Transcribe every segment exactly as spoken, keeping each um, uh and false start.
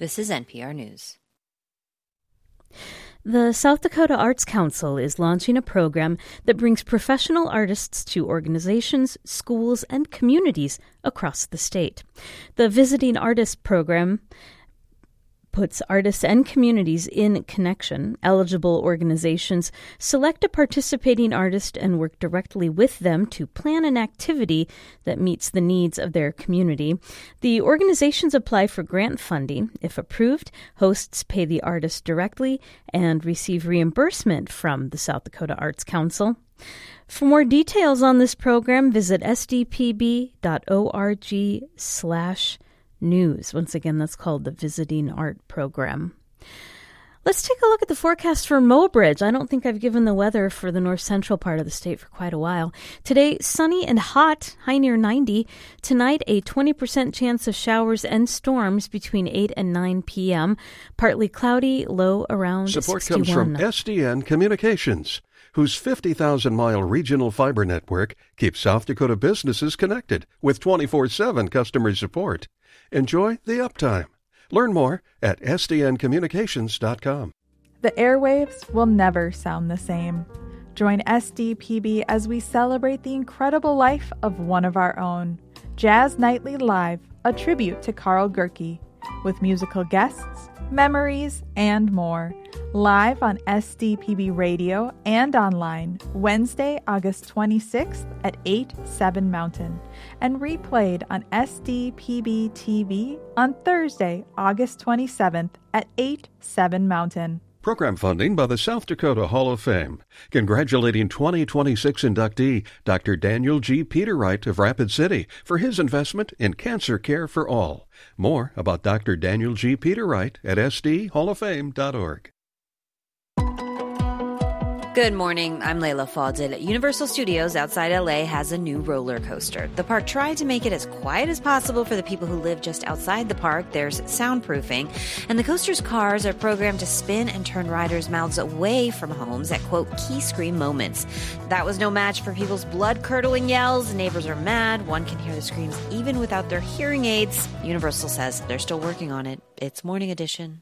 This is N P R News. The South Dakota Arts Council is launching a program that brings professional artists to organizations, schools, and communities across the state. The Visiting Artist Program puts artists and communities in connection. Eligible organizations select a participating artist and work directly with them to plan an activity that meets the needs of their community. The organizations apply for grant funding. If approved, hosts pay the artist directly and receive reimbursement from the South Dakota Arts Council. For more details on this program, visit sdpb.org slash news. Once again, that's called the Visiting Art Program. Let's take a look at the forecast for Mobridge. I don't think I've given the weather for the north central part of the state for quite a while. Today, sunny and hot, high near ninety. Tonight, a twenty percent chance of showers and storms between eight and nine p.m. Partly cloudy, low around Support sixty-one. comes from S D N Communications, whose fifty thousand mile regional fiber network keeps South Dakota businesses connected with twenty-four seven customer support. Enjoy the uptime. Learn more at s d n communications dot com. The airwaves will never sound the same. Join S D P B as we celebrate the incredible life of one of our own. Jazz Nightly Live, a tribute to Carl Gerke, with musical guests, memories, and more. Live on S D P B Radio and online, Wednesday, August twenty-sixth at eight, seven Mountain, and replayed on S D P B T V on Thursday, August twenty-seventh at eight, seven Mountain. Program funding by the South Dakota Hall of Fame. Congratulating twenty twenty-six inductee Doctor Daniel G. Peterwright of Rapid City for his investment in cancer care for all. More about Doctor Daniel G. Peterwright at s d hall of fame dot org. Good morning, I'm Layla Fadil. Universal Studios outside L A has a new roller coaster. The park tried to make it as quiet as possible for the people who live just outside the park. There's soundproofing, and the coaster's cars are programmed to spin and turn riders' mouths away from homes at, quote, key scream moments. That was no match for people's blood-curdling yells. Neighbors are mad. One can hear the screams even without their hearing aids. Universal says they're still working on it. It's Morning Edition.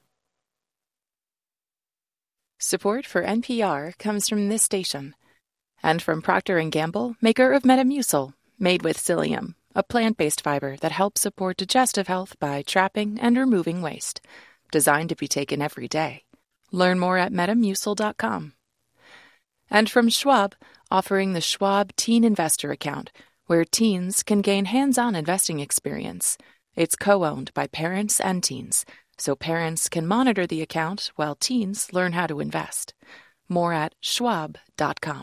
Support for N P R comes from this station and from Procter and Gamble, maker of Metamucil, made with psyllium, a plant-based fiber that helps support digestive health by trapping and removing waste. Designed to be taken every day. Learn more at metamucil dot com. And from Schwab, offering the Schwab Teen Investor Account, where teens can gain hands-on investing experience. It's co-owned by parents and teens, so parents can monitor the account while teens learn how to invest. More at schwab dot com.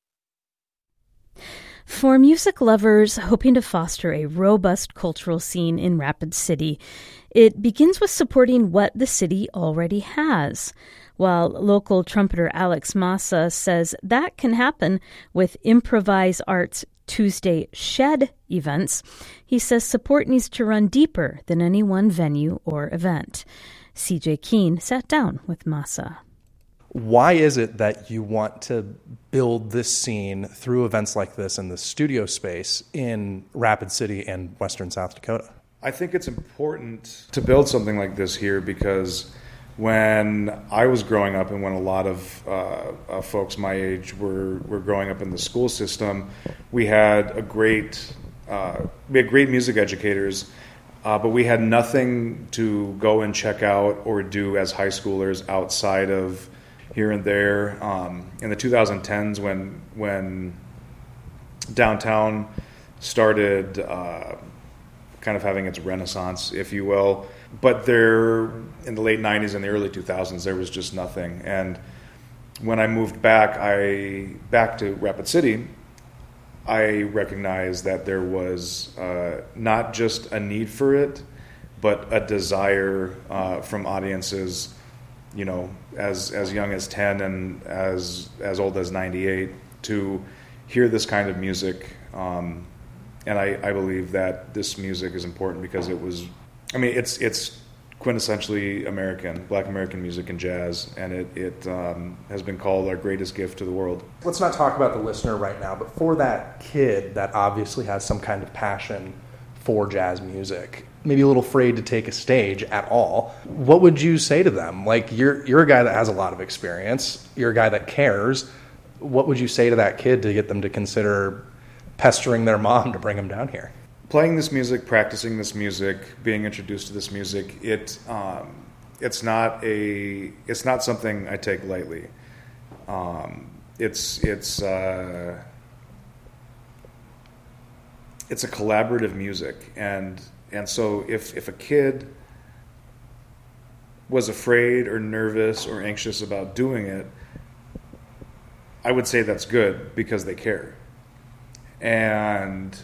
For music lovers hoping to foster a robust cultural scene in Rapid City, it begins with supporting what the city already has. While local trumpeter Alex Massa says that can happen with Improvise Arts Tuesday Shed events, he says support needs to run deeper than any one venue or event. C J Keene sat down with Massa. Why is it that you want to build this scene through events like this in the studio space in Rapid City and Western South Dakota? I think it's important to build something like this here because when I was growing up and when a lot of uh, uh, folks my age were, were growing up in the school system, we had a great uh, we had great music educators, uh, but we had nothing to go and check out or do as high schoolers outside of here and there. Um, in the twenty tens, when when downtown started uh, kind of having its renaissance, if you will, but there in the late nineties and the early two thousands, there was just nothing. And when I moved back, I back to Rapid City, I recognized that there was uh, not just a need for it, but a desire uh, from audiences, you know, as as young as ten and as as old as ninety-eight, to hear this kind of music. Um, and I, I believe that this music is important because it was, I mean, it's it's quintessentially American, Black American music and jazz, and it, it um, has been called our greatest gift to the world. Let's not talk about the listener right now, but for that kid that obviously has some kind of passion for jazz music, maybe a little afraid to take a stage at all. What would you say to them? Like, you're you're a guy that has a lot of experience. You're a guy that cares. What would you say to that kid to get them to consider pestering their mom to bring them down here? Playing this music, practicing this music, being introduced to this music, it um, it's not a it's not something I take lightly. Um, it's it's uh, it's a collaborative music, and and so if if a kid was afraid or nervous or anxious about doing it, I would say that's good because they care. And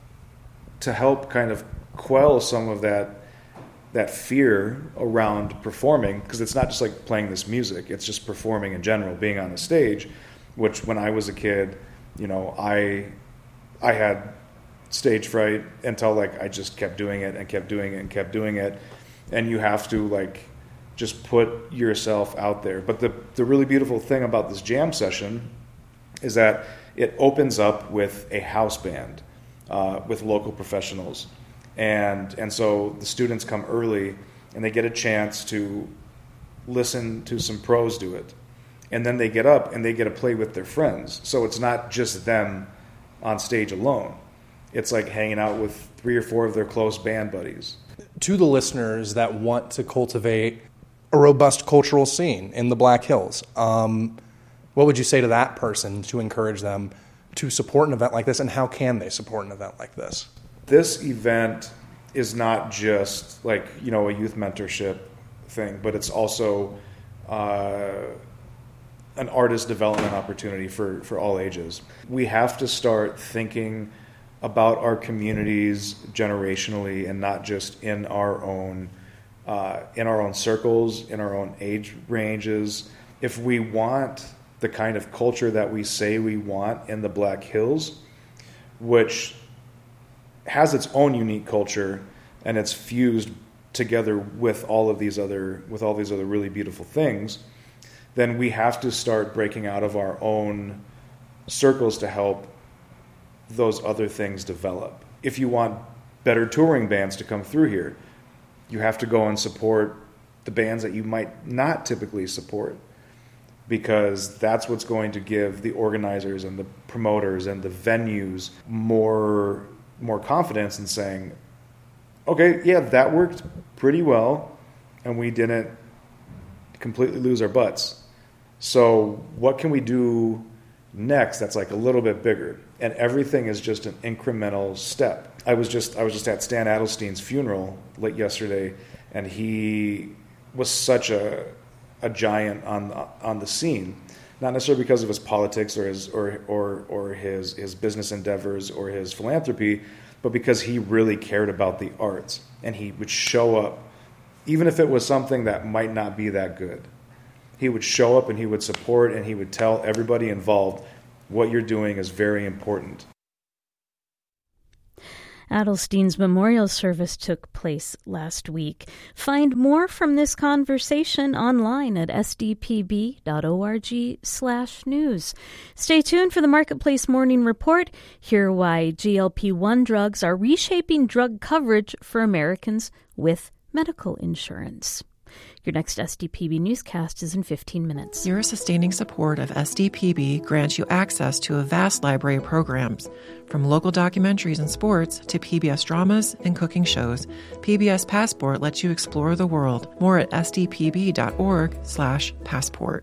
to help kind of quell some of that that fear around performing, because it's not just like playing this music, it's just performing in general, being on a stage, which when I was a kid, you know, I I had stage fright until like I just kept doing it and kept doing it and kept doing it. And you have to like just put yourself out there. But the the really beautiful thing about this jam session is that it opens up with a house band, uh, with local professionals. And and so the students come early and they get a chance to listen to some pros do it. And then they get up and they get to play with their friends. So it's not just them on stage alone. It's like hanging out with three or four of their close band buddies. To the listeners that want to cultivate a robust cultural scene in the Black Hills, um, what would you say to that person to encourage them to support an event like this, and how can they support an event like this? This event is not just like, you know, a youth mentorship thing, but it's also uh, an artist development opportunity for, for all ages. We have to start thinking about our communities generationally and not just in our own uh, in our own circles, in our own age ranges. If we want the kind of culture that we say we want in the Black Hills, which has its own unique culture and it's fused together with all of these other with all these other really beautiful things, then we have to start breaking out of our own circles to help those other things develop. If you want better touring bands to come through here, you have to go and support the bands that you might not typically support, because that's what's going to give the organizers and the promoters and the venues more more confidence in saying, okay, yeah, that worked pretty well and we didn't completely lose our butts. So what can we do next that's like a little bit bigger? And everything is just an incremental step. I was just I was just at Stan Adelstein's funeral late yesterday, and he was such a a giant on on the scene, not necessarily because of his politics or his or or or his his business endeavors or his philanthropy, but because he really cared about the arts, and he would show up, even if it was something that might not be that good. He would show up and he would support and he would tell everybody involved, what you're doing is very important. Adelstein's memorial service took place last week. Find more from this conversation online at s d p b dot org slash news. Stay tuned for the Marketplace Morning Report. Hear why G L P one drugs are reshaping drug coverage for Americans with medical insurance. Your next S D P B newscast is in fifteen minutes. Your sustaining support of S D P B grants you access to a vast library of programs. From local documentaries and sports to P B S dramas and cooking shows, P B S Passport lets you explore the world. More at s d p b dot org slash passport.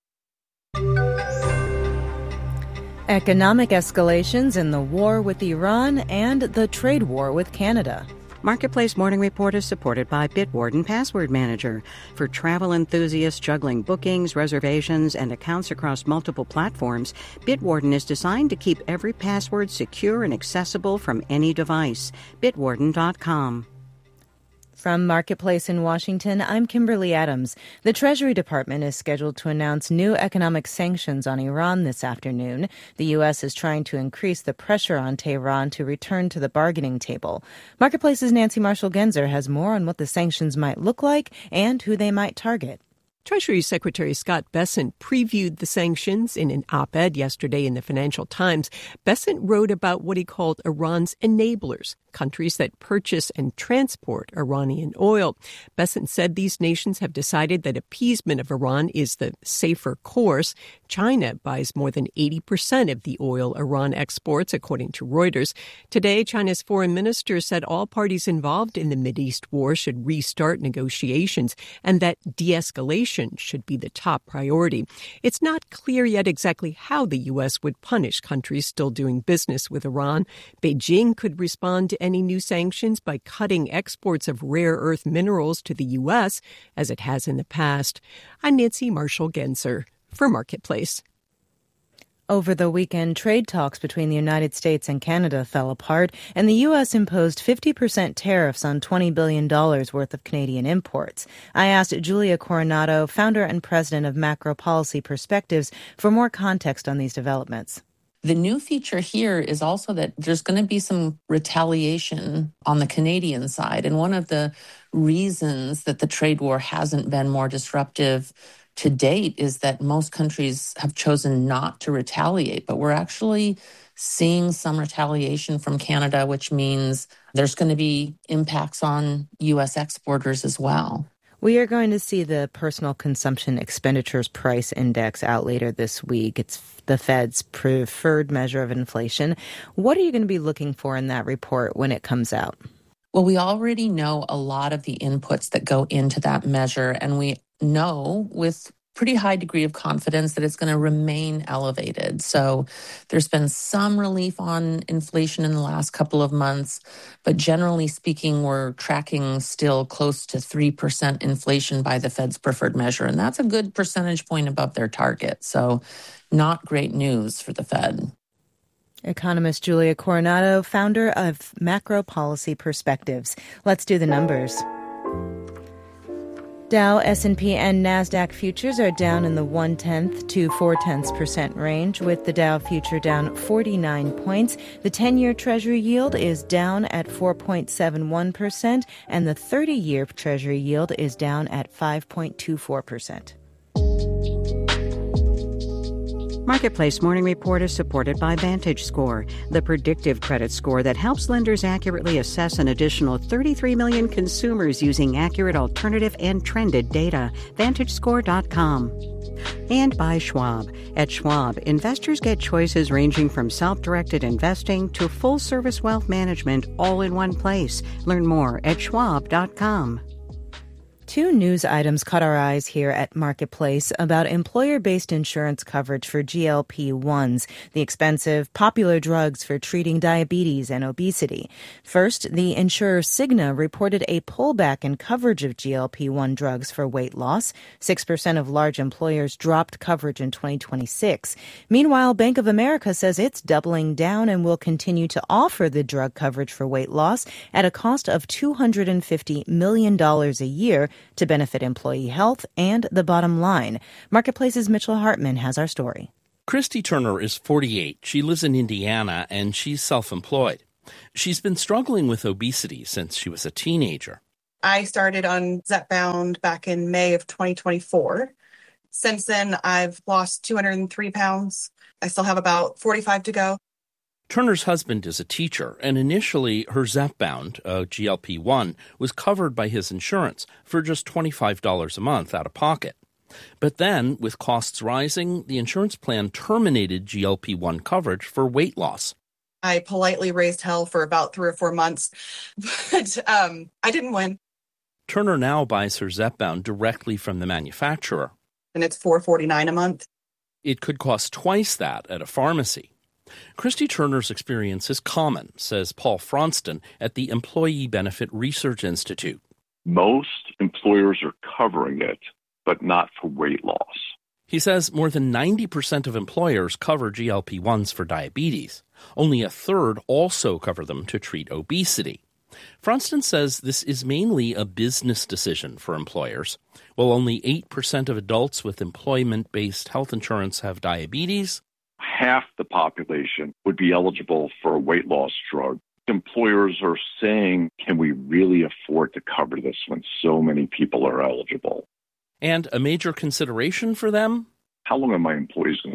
Economic escalations in the war with Iran and the trade war with Canada. Marketplace Morning Report is supported by Bitwarden Password Manager. For travel enthusiasts juggling bookings, reservations, and accounts across multiple platforms, Bitwarden is designed to keep every password secure and accessible from any device. bitwarden dot com. From Marketplace in Washington, I'm Kimberly Adams. The Treasury Department is scheduled to announce new economic sanctions on Iran this afternoon. The U S is trying to increase the pressure on Tehran to return to the bargaining table. Marketplace's Nancy Marshall-Genzer has more on what the sanctions might look like and who they might target. Treasury Secretary Scott Bessent previewed the sanctions in an op-ed yesterday in the Financial Times. Bessent wrote about what he called Iran's enablers, countries that purchase and transport Iranian oil. Bessent said these nations have decided that appeasement of Iran is the safer course. China buys more than eighty percent of the oil Iran exports, according to Reuters. Today, China's foreign minister said all parties involved in the Mideast war should restart negotiations and that de-escalation should be the top priority. It's not clear yet exactly how the U S would punish countries still doing business with Iran. Beijing could respond to any new sanctions by cutting exports of rare earth minerals to the U S, as it has in the past. I'm Nancy Marshall-Genzer for Marketplace. Over the weekend, trade talks between the United States and Canada fell apart, and the U S imposed fifty percent tariffs on twenty billion dollars worth of Canadian imports. I asked Julia Coronado, founder and president of Macro Policy Perspectives, for more context on these developments. The new feature here is also that there's going to be some retaliation on the Canadian side. And one of the reasons that the trade war hasn't been more disruptive to date is that most countries have chosen not to retaliate, but we're actually seeing some retaliation from Canada, which means there's going to be impacts on U S exporters as well. We are going to see the Personal Consumption Expenditures Price Index out later this week. It's the Fed's preferred measure of inflation. What are you going to be looking for in that report when it comes out? Well, we already know a lot of the inputs that go into that measure, and we know with pretty high degree of confidence that it's going to remain elevated. So there's been some relief on inflation in the last couple of months, but generally speaking, we're tracking still close to three percent inflation by the Fed's preferred measure, and that's a good percentage point above their target. So not great news for the Fed. Economist Julia Coronado, founder of Macro Policy Perspectives. Let's do the numbers. Dow, S and P, and NASDAQ futures are down in the one-tenth to four-tenths percent range, with the Dow future down forty-nine points. The ten-year Treasury yield is down at four point seven one percent, and the thirty-year Treasury yield is down at five point two four percent. Marketplace Morning Report is supported by VantageScore, the predictive credit score that helps lenders accurately assess an additional thirty-three million consumers using accurate alternative and trended data. Vantage Score dot com. And by Schwab. At Schwab, investors get choices ranging from self-directed investing to full-service wealth management all in one place. Learn more at schwab dot com. Two news items caught our eyes here at Marketplace about employer-based insurance coverage for G L P ones, the expensive, popular drugs for treating diabetes and obesity. First, the insurer Cigna reported a pullback in coverage of G L P one drugs for weight loss. Six percent of large employers dropped coverage in twenty twenty-six. Meanwhile, Bank of America says it's doubling down and will continue to offer the drug coverage for weight loss at a cost of two hundred fifty million dollars a year to benefit employee health and the bottom line. Marketplace's Mitchell Hartman has our story. Christy Turner is forty-eight. She lives in Indiana, and she's self-employed. She's been struggling with obesity since she was a teenager. I started on Zepbound back in May of twenty twenty-four. Since then, I've lost two hundred three pounds. I still have about forty-five to go. Turner's husband is a teacher, and initially her Zepbound, a G L P one, was covered by his insurance for just twenty-five dollars a month out of pocket. But then, with costs rising, the insurance plan terminated G L P one coverage for weight loss. I politely raised hell for about three or four months, but um, I didn't win. Turner now buys her Zepbound directly from the manufacturer. And it's four dollars and forty-nine cents a month. It could cost twice that at a pharmacy. Christy Turner's experience is common, says Paul Fronston at the Employee Benefit Research Institute. Most employers are covering it, but not for weight loss. He says more than ninety percent of employers cover G L P ones for diabetes. Only a third also cover them to treat obesity. Fronston says this is mainly a business decision for employers. While only eight percent of adults with employment-based health insurance have diabetes, half the population would be eligible for a weight loss drug. Employers are saying, can we really afford to cover this when so many people are eligible? And a major consideration for them? How long are my employees going to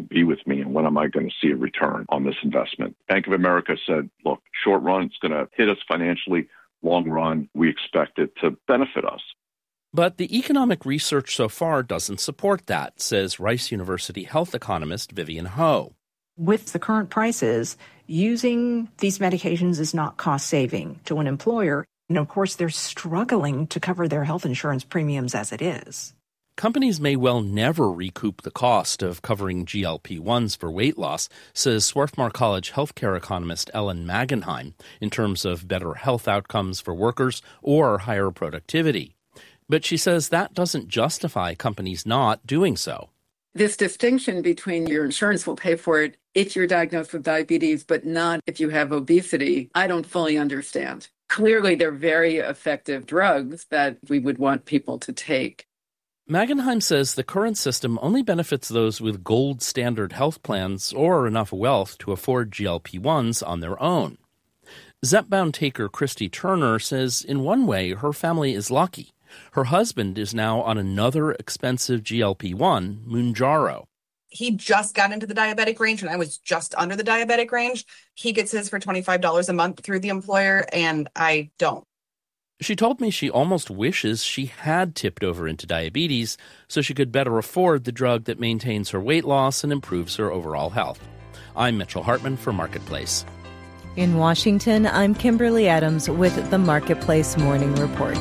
be with me, and when am I going to see a return on this investment? Bank of America said, look, short run, it's going to hit us financially. Long run, we expect it to benefit us. But the economic research so far doesn't support that, says Rice University health economist Vivian Ho. With the current prices, using these medications is not cost-saving to an employer. And of course, they're struggling to cover their health insurance premiums as it is. Companies may well never recoup the cost of covering G L P ones for weight loss, says Swarthmore College healthcare economist Ellen Magenheim, in terms of better health outcomes for workers or higher productivity. But she says that doesn't justify companies not doing so. This distinction between your insurance will pay for it if you're diagnosed with diabetes, but not if you have obesity, I don't fully understand. Clearly, they're very effective drugs that we would want people to take. Magenheim says the current system only benefits those with gold standard health plans or enough wealth to afford G L P ones on their own. Zepbound taker Christy Turner says in one way her family is lucky. Her husband is now on another expensive G L P one, Mounjaro. He just got into the diabetic range and I was just under the diabetic range. He gets his for twenty-five dollars a month through the employer and I don't. She told me she almost wishes she had tipped over into diabetes so she could better afford the drug that maintains her weight loss and improves her overall health. I'm Mitchell Hartman for Marketplace. In Washington, I'm Kimberly Adams with the Marketplace Morning Report.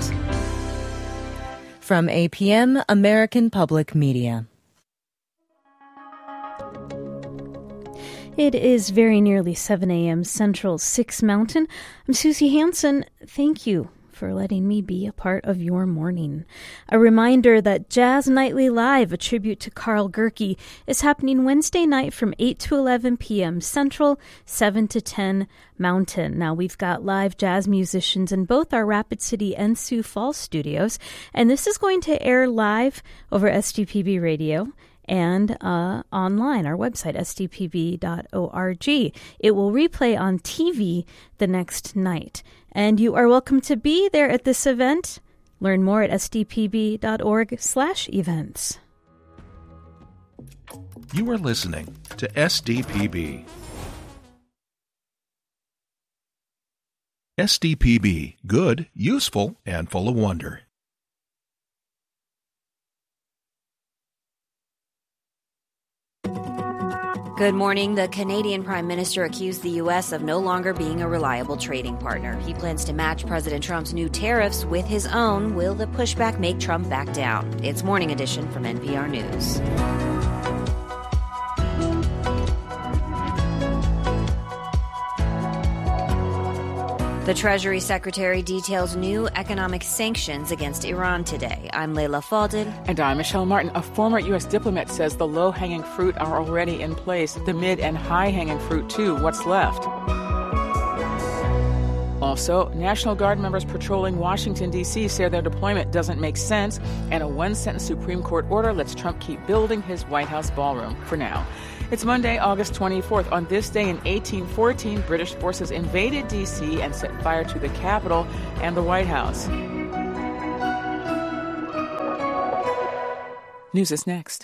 From A P M, American Public Media. It is very nearly seven a.m. Central, six Mountain. I'm Susie Hansen. Thank you for letting me be a part of your morning. A reminder that Jazz Nightly Live, a tribute to Carl Gerke, is happening Wednesday night from eight to eleven p.m. Central, seven to ten Mountain. Now, we've got live jazz musicians in both our Rapid City and Sioux Falls studios, and this is going to air live over S D P B Radio and uh, online, our website, s d p b dot org. It will replay on T V the next night. And you are welcome to be there at this event. Learn more at s d p b dot org slash events. You are listening to S D P B. S D P B, good, useful, and full of wonder. Good morning. The Canadian Prime Minister accused the U S of no longer being a reliable trading partner. He plans to match President Trump's new tariffs with his own. Will the pushback make Trump back down? It's Morning Edition from N P R News. The Treasury Secretary details new economic sanctions against Iran today. I'm Leila Fadel. And I'm Michelle Martin. A former U S diplomat says the low-hanging fruit are already in place. The mid- and high-hanging fruit, too. What's left? Also, National Guard members patrolling Washington, D C say their deployment doesn't make sense, and a one-sentence Supreme Court order lets Trump keep building his White House ballroom for now. It's Monday, August twenty-fourth. On this day in eighteen fourteen, British forces invaded D C and set fire to the Capitol and the White House. News is next.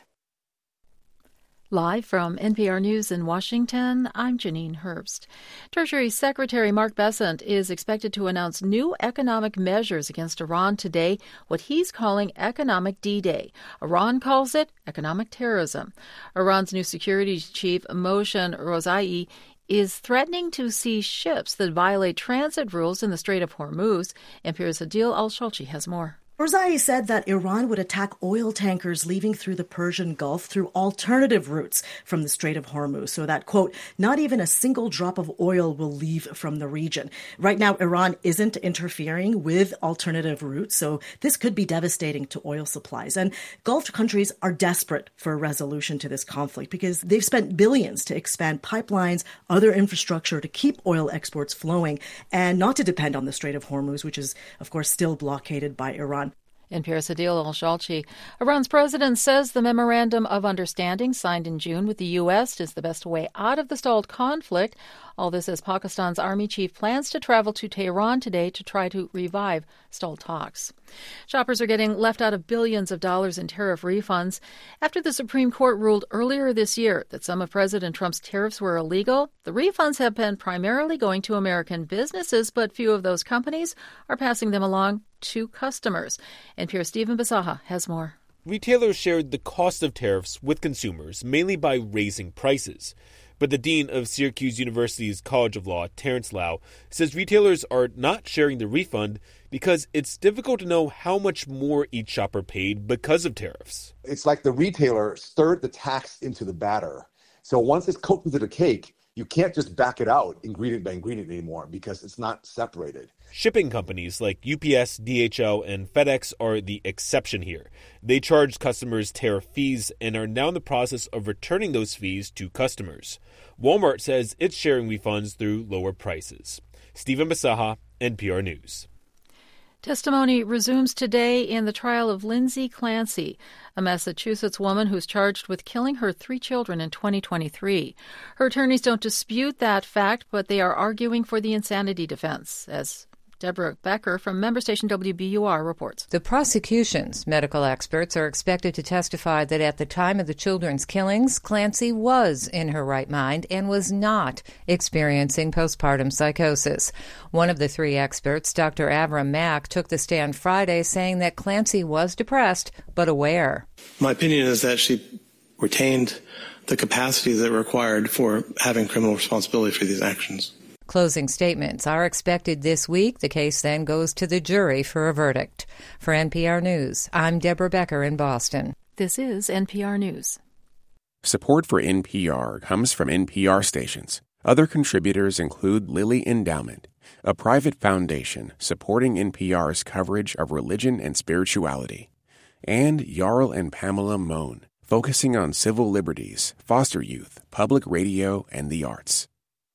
Live from N P R News in Washington, I'm Janine Herbst. Treasury Secretary Mark Bessent is expected to announce new economic measures against Iran today, what he's calling Economic D-Day. Iran calls it economic terrorism. Iran's new securities chief, Mohsen Rozai, is threatening to seize ships that violate transit rules in the Strait of Hormuz. N P R's Adil Al-Shalchi has more. Rozai said that Iran would attack oil tankers leaving through the Persian Gulf through alternative routes from the Strait of Hormuz, so that, quote, not even a single drop of oil will leave from the region. Right now, Iran isn't interfering with alternative routes, so this could be devastating to oil supplies. And Gulf countries are desperate for a resolution to this conflict because they've spent billions to expand pipelines, other infrastructure to keep oil exports flowing and not to depend on the Strait of Hormuz, which is, of course, still blockaded by Iran. N P R's Adil Al-Shalchi. Iran's president says the memorandum of understanding signed in June with the U S is the best way out of the stalled conflict. All this as Pakistan's army chief plans to travel to Tehran today to try to revive stalled talks. Shoppers are getting left out of billions of dollars in tariff refunds after the Supreme Court ruled earlier this year that some of President Trump's tariffs were illegal. The refunds have been primarily going to American businesses, but few of those companies are passing them along to customers. N P R's Stephen Basaha has more. Retailers shared the cost of tariffs with consumers, mainly by raising prices. But the dean of Syracuse University's College of Law, Terrence Lau, says retailers are not sharing the refund because it's difficult to know how much more each shopper paid because of tariffs. It's like the retailer stirred the tax into the batter. So once it's cooked into the cake, you can't just back it out ingredient by ingredient anymore because it's not separated. Shipping companies like U P S, D H L, and FedEx are the exception here. They charge customers tariff fees and are now in the process of returning those fees to customers. Walmart says it's sharing refunds through lower prices. Stephen Basaha, N P R News. Testimony resumes today in the trial of Lindsay Clancy, a Massachusetts woman who's charged with killing her three children in twenty twenty-three. Her attorneys don't dispute that fact, but they are arguing for the insanity defense, as Deborah Becker from member station W B U R reports. The prosecution's medical experts are expected to testify that at the time of the children's killings, Clancy was in her right mind and was not experiencing postpartum psychosis. One of the three experts, Doctor Avram Mack, took the stand Friday saying that Clancy was depressed but aware. My opinion is that she retained the capacity that required for having criminal responsibility for these actions. Closing statements are expected this week. The case then goes to the jury for a verdict. For N P R News, I'm Deborah Becker in Boston. This is N P R News. Support for N P R comes from N P R stations. Other contributors include Lilly Endowment, a private foundation supporting N P R's coverage of religion and spirituality, and Jarl and Pamela Mohn, focusing on civil liberties, foster youth, public radio, and the arts.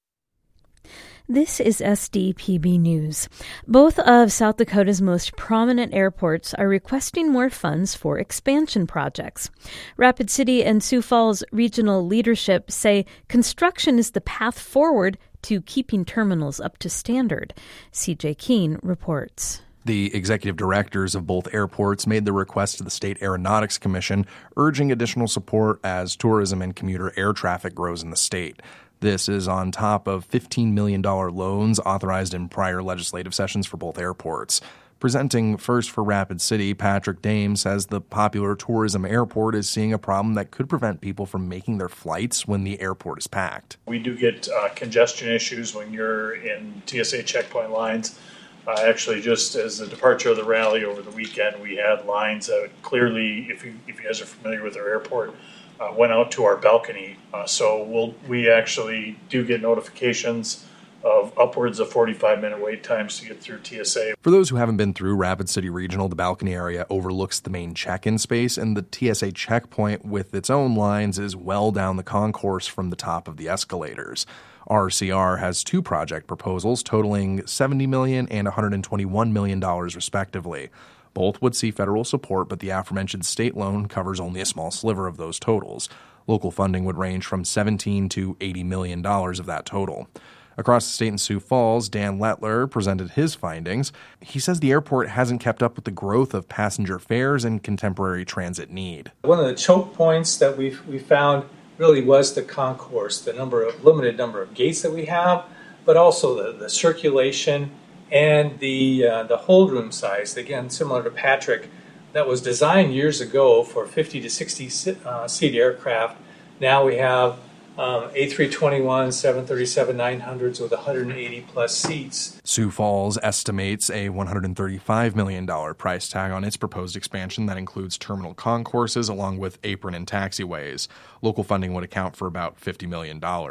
This is S D P B News. Both of South Dakota's most prominent airports are requesting more funds for expansion projects. Rapid City and Sioux Falls regional leadership say construction is the path forward to keeping terminals up to standard. C J Keene reports. The executive directors of both airports made the request to the State Aeronautics Commission, urging additional support as tourism and commuter air traffic grows in the state. This is on top of fifteen million dollars loans authorized in prior legislative sessions for both airports. Presenting first for Rapid City, Patrick Dame says the popular tourism airport is seeing a problem that could prevent people from making their flights when the airport is packed. We do get uh, congestion issues when you're in T S A checkpoint lines. Uh, actually, just as the departure of the rally over the weekend, we had lines that clearly, if you, if you guys are familiar with our airport, Uh, went out to our balcony. Uh, so we'll, we actually do get notifications of upwards of forty-five minute wait times to get through T S A. For those who haven't been through Rapid City Regional, the balcony area overlooks the main check-in space, and the T S A checkpoint with its own lines is well down the concourse from the top of the escalators. R C R has two project proposals totaling seventy million dollars and one hundred twenty-one million dollars respectively. Both would see federal support, but the aforementioned state loan covers only a small sliver of those totals. Local funding would range from seventeen to eighty million dollars of that total. Across the state in Sioux Falls, Dan Lettler presented his findings. He says the airport hasn't kept up with the growth of passenger fares and contemporary transit need. One of the choke points that we we found really was the concourse, the number of limited number of gates that we have, but also the, the circulation and the uh, the hold room size. Again, similar to Patrick, that was designed years ago for fifty to sixty uh, seat aircraft. Now we have um, A three twenty-one, seven thirty-seven nine hundreds with one hundred eighty plus seats. Sioux Falls estimates a one hundred thirty-five million dollars price tag on its proposed expansion that includes terminal concourses along with apron and taxiways. Local funding would account for about fifty million dollars.